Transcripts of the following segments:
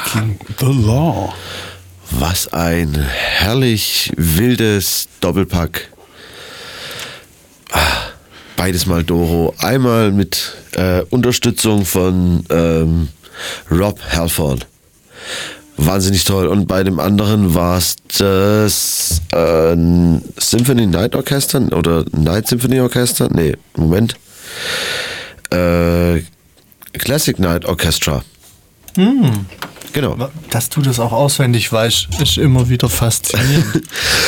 Breaking the Law. Was ein herrlich wildes Doppelpack. Beides mal Doro. Einmal mit Unterstützung von Rob Halford. Wahnsinnig toll. Und bei dem anderen war es das Symphony Night Orchester oder Night Symphony Orchester. Nee, Moment. Classic Night Orchestra. Genau. Dass du das auch auswendig weißt, ist immer wieder faszinierend.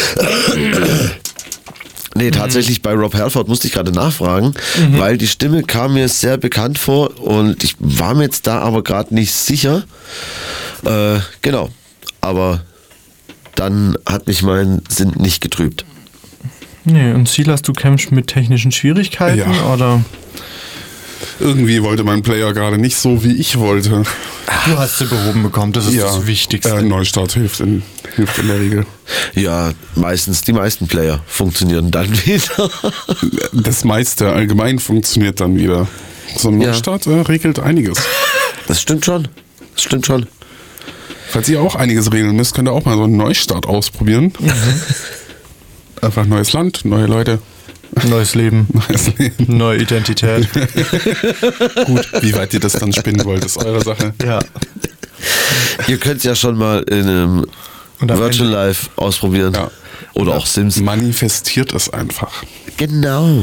Nee, tatsächlich bei Rob Halford musste ich gerade nachfragen, weil die Stimme kam mir sehr bekannt vor und ich war mir jetzt da aber gerade nicht sicher. Genau. Aber dann hat mich mein Sinn nicht getrübt. Nee, und Silas, du kämpfst mit technischen Schwierigkeiten, oder? Irgendwie wollte mein Player gerade nicht so, wie ich wollte. Du hast sie behoben bekommen, das ist das Wichtigste. Neustart hilft in der Regel. Ja, die meisten Player funktionieren dann wieder. Das meiste allgemein funktioniert dann wieder. So ein Neustart regelt einiges. Das stimmt schon. Falls ihr auch einiges regeln müsst, könnt ihr auch mal so einen Neustart ausprobieren. Einfach neues Land, neue Leute. Neues Leben. Neue Identität. Gut, wie weit ihr das dann spinnen wollt, ist eure Sache. Ja. Ihr könnt es ja schon mal in einem Virtual Life ausprobieren. Ja. Oder auch Sims. Manifestiert es einfach. Genau.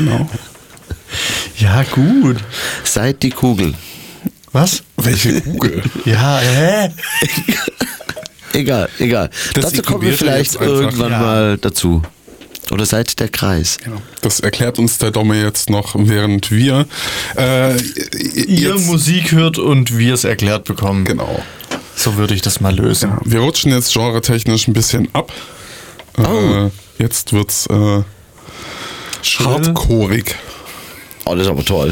Ja, gut. Seid die Kugel. Was? Welche Kugel? Ja, Egal. Dazu kommen wir vielleicht irgendwann mal dazu. Oder seid der Kreis. Genau. Das erklärt uns der Domme jetzt noch, während wir ihr Musik hört und wir es erklärt bekommen. Genau. So würde ich das mal lösen. Ja, wir rutschen jetzt genretechnisch ein bisschen ab. Jetzt wird's hardcoreig. Oh, das ist aber toll.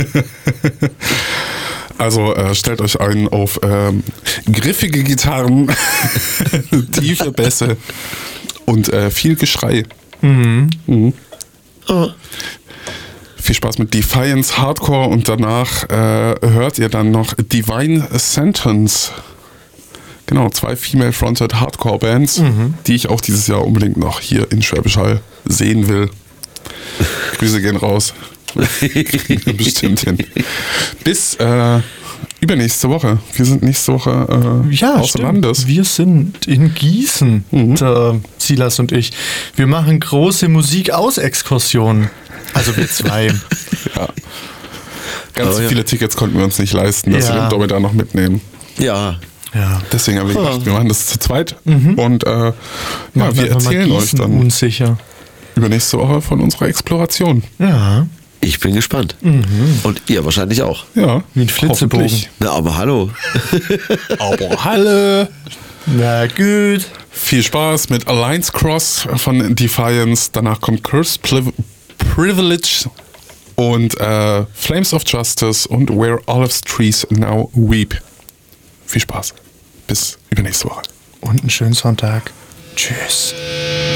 Also stellt euch ein auf griffige Gitarren, tiefe Bässe und viel Geschrei. Oh. Viel Spaß mit Defiance Hardcore und danach hört ihr dann noch Divine Sentence. Genau, 2 Female-Fronted Hardcore-Bands, die ich auch dieses Jahr unbedingt noch hier in Schwäbisch Hall sehen will. Grüße gehen raus. Bestimmt hin. Bis übernächste Woche. Wir sind nächste Woche außer Landes. Wir sind in Gießen, der Silas und ich. Wir machen große Musik-Aus-Exkursionen. Also wir 2. Ja. Ganz viele Tickets konnten wir uns nicht leisten, dass wir den Domme da noch mitnehmen. Ja. Deswegen haben wir gedacht, wir machen das zu zweit. Und wir erzählen euch dann unsicher übernächste Woche von unserer Exploration. Ja. Ich bin gespannt. Und ihr wahrscheinlich auch. Ja, wie ein Flitzebogen. Na, aber hallo. Aber hallo. Na gut. Viel Spaß mit Alliance Cross von Defiance. Danach kommt Cursed Privilege und Flames of Justice und Where Olive Trees Now Weep. Viel Spaß. Bis übernächste Woche. Und einen schönen Sonntag. Tschüss.